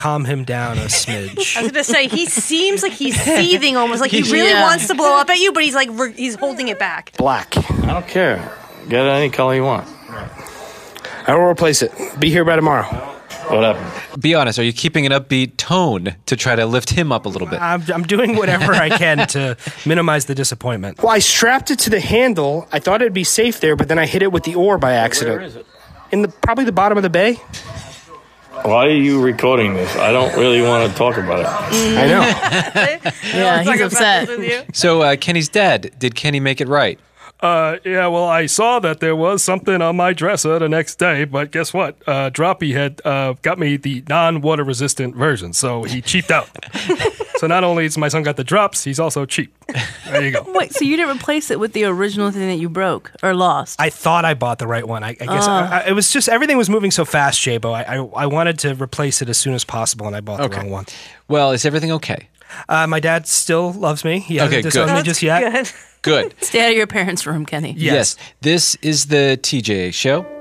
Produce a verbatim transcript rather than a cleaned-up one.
calm him down a smidge. I was going to say, he seems like he's seething almost, like he really Yeah. wants to blow up at you, but he's like, re- he's holding it back. Black. I don't care. Get it any color you want. I will replace it. Be here by tomorrow. What happened? Be honest, are you keeping an upbeat tone to try to lift him up a little bit? I'm, I'm doing whatever I can to minimize the disappointment. Well, I strapped it to the handle. I thought it'd be safe there, but then I hit it with the oar by accident. Where is it? In the probably the bottom of the bay. Why are you recording this? I don't really want to talk about it. I know. Yeah, he's upset. So uh, Kenny's dead. Did Kenny make it right? Uh, yeah, well, I saw that there was something on my dresser the next day, but guess what? Uh, Droppy had uh, got me the non-water resistant version, so he cheaped out. So not only is my son got the drops, he's also cheap. There you go. Wait, so you didn't replace it with the original thing that you broke or lost? I thought I bought the right one. I, I guess I, I, it was just everything was moving so fast, Jabo. I, I I wanted to replace it as soon as possible, and I bought the Okay. wrong one. Well, is everything okay? Uh, my dad still loves me. He hasn't Okay, disowned good. me just yet. Good. Good. Stay out of your parents' room, Kenny. Yes. This is the T J A Show.